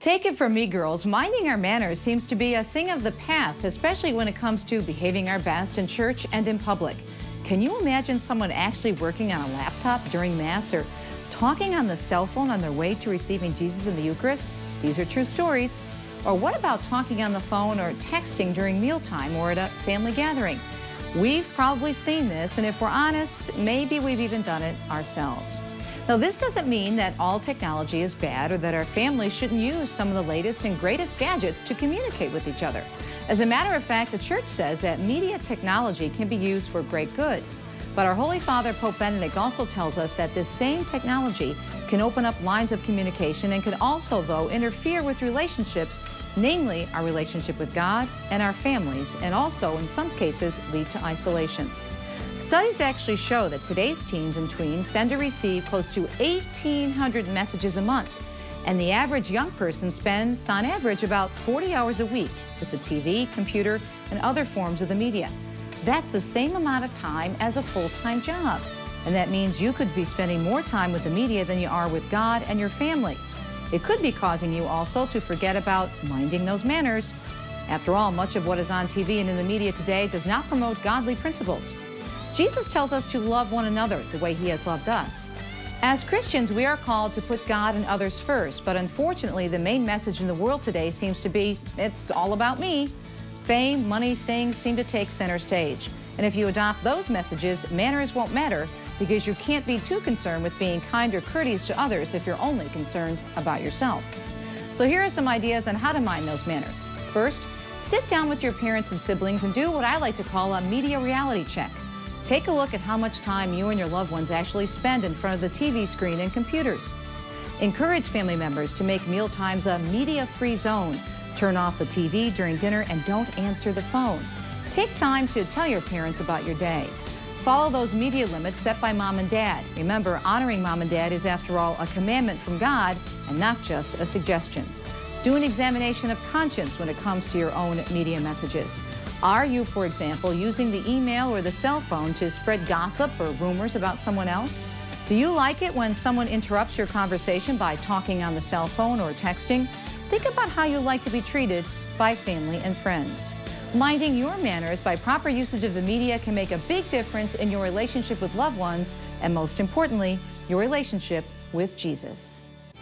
Take it from me, girls, minding our manners seems to be a thing of the past, especially when it comes to behaving our best in church and in public. Can you imagine someone actually working on a laptop during Mass or talking on the cell phone on their way to receiving Jesus in the Eucharist? These are true stories. Or what about talking on the phone or texting during mealtime or at a family gathering? We've probably seen this, and if we're honest, maybe we've even done it ourselves. Now, this doesn't mean that all technology is bad or that our families shouldn't use some of the latest and greatest gadgets to communicate with each other. As a matter of fact, the Church says that media technology can be used for great good. But our Holy Father, Pope Benedict, also tells us that this same technology can open up lines of communication and can also, though, interfere with relationships, namely our relationship with God and our families, and also, in some cases, lead to isolation. Studies actually show that today's teens and tweens send or receive close to 1,800 messages a month, and the average young person spends, on average, about 40 hours a week with the TV, computer, and other forms of the media. That's the same amount of time as a full-time job, and that means you could be spending more time with the media than you are with God and your family. It could be causing you also to forget about minding those manners. After all, much of what is on TV and in the media today does not promote godly principles. Jesus tells us to love one another the way he has loved us. As Christians, we are called to put God and others first, but unfortunately, the main message in the world today seems to be, it's all about me. Fame, money, things seem to take center stage. And if you adopt those messages, manners won't matter because you can't be too concerned with being kind or courteous to others if you're only concerned about yourself. So here are some ideas on how to mind those manners. First, sit down with your parents and siblings and do what I like to call a media reality check. Take a look at how much time you and your loved ones actually spend in front of the TV screen and computers. Encourage family members to make meal times a media-free zone. Turn off the TV during dinner and don't answer the phone. Take time to tell your parents about your day. Follow those media limits set by mom and dad. Remember, honoring mom and dad is, after all, a commandment from God and not just a suggestion. Do an examination of conscience when it comes to your own media messages. Are you, for example, using the email or the cell phone to spread gossip or rumors about someone else? Do you like it when someone interrupts your conversation by talking on the cell phone or texting? Think about how you like to be treated by family and friends. Minding your manners by proper usage of the media can make a big difference in your relationship with loved ones and, most importantly, your relationship with Jesus.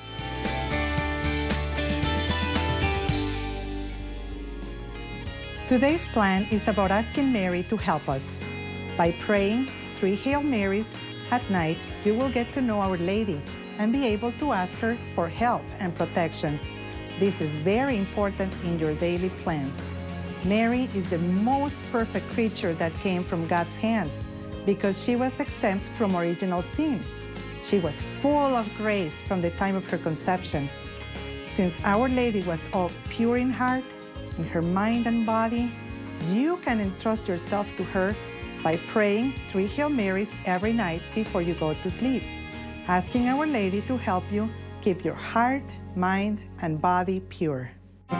Today's plan is about asking Mary to help us. By praying 3 Hail Marys at night, you will get to know Our Lady and be able to ask her for help and protection. This is very important in your daily plan. Mary is the most perfect creature that came from God's hands because she was exempt from original sin. She was full of grace from the time of her conception. Since Our Lady was all pure in heart, in her mind and body, you can entrust yourself to her by praying 3 Hail Marys every night before you go to sleep, asking Our Lady to help you keep your heart, mind, and body pure.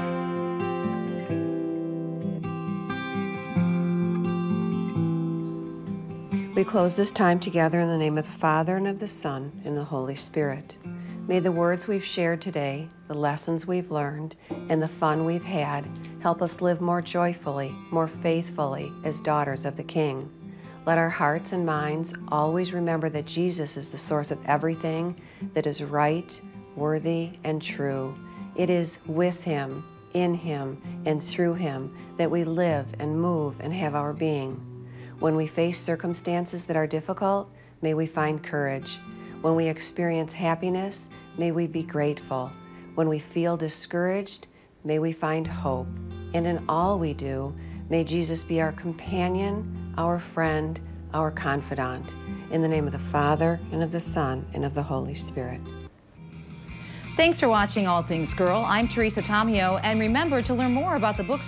We close this time together in the name of the Father, and of the Son, and the Holy Spirit. May the words we've shared today, the lessons we've learned, and the fun we've had help us live more joyfully, more faithfully as daughters of the King. Let our hearts and minds always remember that Jesus is the source of everything that is right, worthy, and true. It is with Him, in Him, and through Him that we live and move and have our being. When we face circumstances that are difficult, may we find courage. When we experience happiness, may we be grateful. When we feel discouraged, may we find hope. And in all we do, may Jesus be our companion, our friend, our confidant. In the name of the Father, and of the Son, and of the Holy Spirit. Thanks for watching All Things Girl. I'm Teresa Tomeo, and remember to learn more about the books